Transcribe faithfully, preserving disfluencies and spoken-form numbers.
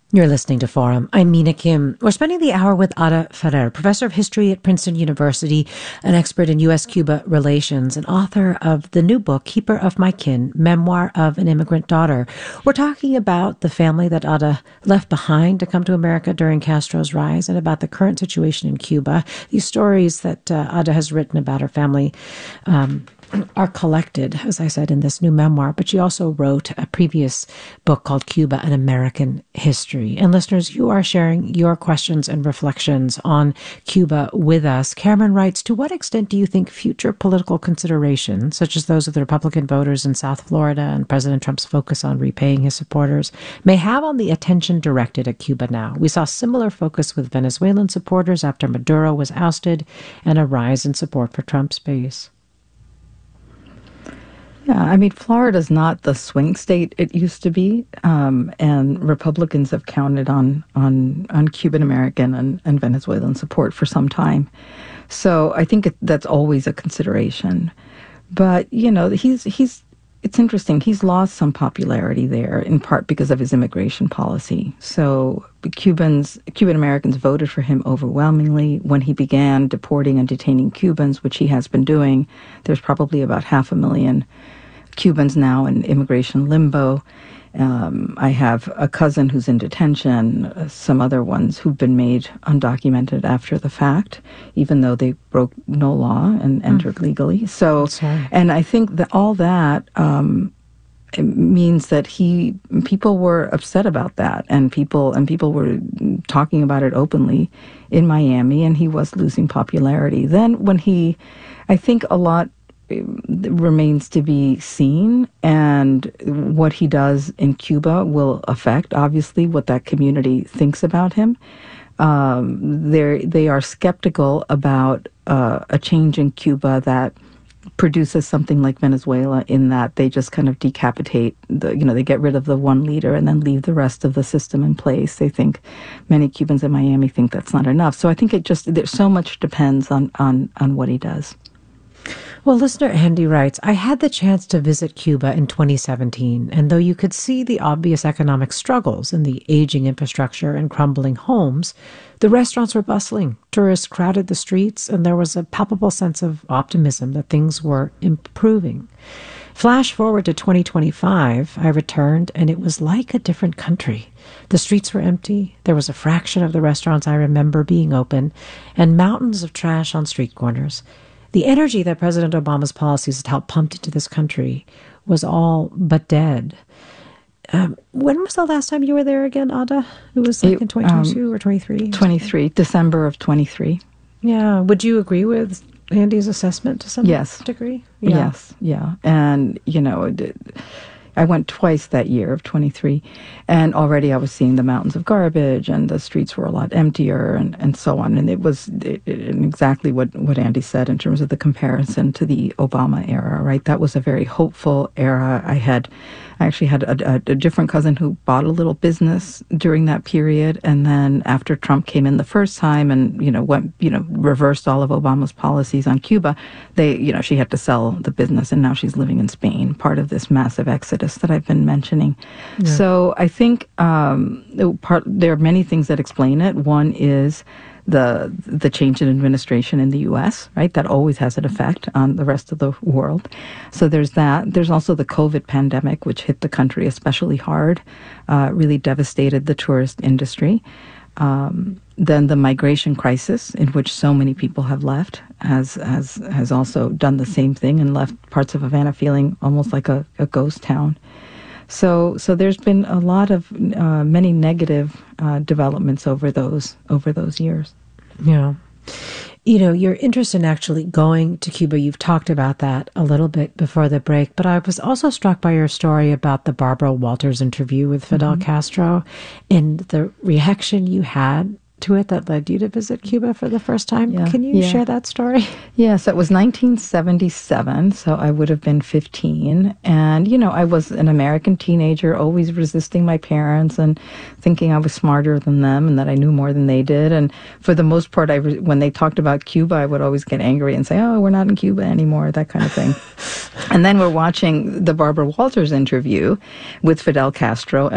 You're listening to Forum. I'm Mina Kim. We're spending the hour with Ada Ferrer, professor of history at Princeton University, an expert in U S Cuba relations, and author of the new book, Keeper of My Kin, Memoir of an Immigrant Daughter. We're talking about the family that Ada left behind to come to America during Castro's rise and about the current situation in Cuba. These stories that uh, Ada has written about her family um, are collected, as I said, in this new memoir, but she also wrote a previous book called Cuba, An American History. And listeners, you are sharing your questions and reflections on Cuba with us. Cameron writes, to what extent do you think future political considerations, such as those of the Republican voters in South Florida and President Trump's focus on repaying his supporters, may have on the attention directed at Cuba now? We saw similar focus with Venezuelan supporters after Maduro was ousted and a rise in support for Trump's base. Yeah, I mean, Florida's not the swing state it used to be, um, and Republicans have counted on on, on Cuban American and, and Venezuelan support for some time. So I think it, that's always a consideration. But you know, he's he's it's interesting. He's lost some popularity there, in part because of his immigration policy. So Cubans, Cuban Americans voted for him overwhelmingly when he began deporting and detaining Cubans, which he has been doing. There's probably about half a million Cubans now in immigration limbo. Um, I have a cousin who's in detention, uh, some other ones who've been made undocumented after the fact, even though they broke no law and entered mm. legally. So, and I think that all that um, it means that he people were upset about that, and people and people were talking about it openly in Miami, and he was losing popularity. Then when he, I think a lot remains to be seen, and what he does in Cuba will affect, obviously, what that community thinks about him. Um, they they are skeptical about uh, a change in Cuba that produces something like Venezuela, in that they just kind of decapitate the, you know, they get rid of the one leader and then leave the rest of the system in place. They think, many Cubans in Miami think that's not enough. So I think it just, there's so much depends on, on, on what he does. Well, listener Andy writes, I had the chance to visit Cuba in twenty seventeen, and though you could see the obvious economic struggles in the aging infrastructure and crumbling homes, the restaurants were bustling, tourists crowded the streets, and there was a palpable sense of optimism that things were improving. Flash forward to twenty twenty-five, I returned, and it was like a different country. The streets were empty, there was a fraction of the restaurants I remember being open, and mountains of trash on street corners. The energy that President Obama's policies had helped pump into this country was all but dead. Um, when was the last time you were there again, Ada? It was like it, in twenty twenty-two um, or twenty-three? twenty-three, December of twenty-three. Yeah. Would you agree with Andy's assessment to some yes. degree? Yeah. Yes, yeah. And, you know, it, I went twice that year of twenty-three, and already I was seeing the mountains of garbage, and the streets were a lot emptier, and, and so on. And it was it, it, exactly what, what Andy said in terms of the comparison to the Obama era, right? That was a very hopeful era. I had, I actually had a, a, a different cousin who bought a little business during that period, and then after Trump came in the first time and, you know, went, you know, reversed all of Obama's policies on Cuba, they, you know, she had to sell the business, and now she's living in Spain, part of this massive exodus that I've been mentioning. Yeah. So I think um, part, there are many things that explain it. One is the the change in administration in the U S, right? That always has an effect on the rest of the world. So there's that. There's also the COVID pandemic, which hit the country especially hard, uh, really devastated the tourist industry. Um, then the migration crisis, in which so many people have left, has has has also done the same thing and left parts of Havana feeling almost like a, a ghost town. So so there's been a lot of uh, many negative uh, developments over those over those years. Yeah. You know, your interest in actually going to Cuba, you've talked about that a little bit before the break, but I was also struck by your story about the Barbara Walters interview with Fidel mm-hmm. Castro and the reaction you had to it that led you to visit Cuba for the first time. Yeah, Can you yeah. share that story? Yes, it was nineteen seventy-seven, so I would have been fifteen. And, you know, I was an American teenager, always resisting my parents and thinking I was smarter than them and that I knew more than they did. And for the most part, I re- when they talked about Cuba, I would always get angry and say, oh, we're not in Cuba anymore, that kind of thing. And then we're watching the Barbara Walters interview with Fidel Castro,